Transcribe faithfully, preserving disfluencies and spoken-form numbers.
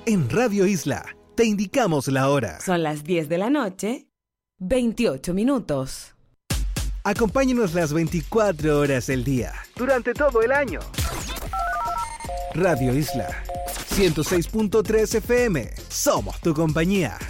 En Radio Isla te indicamos la hora. Son las diez de la noche, veintiocho minutos. Acompáñanos las veinticuatro horas del día, durante todo el año. Radio Isla, ciento seis punto tres F M. Somos tu compañía.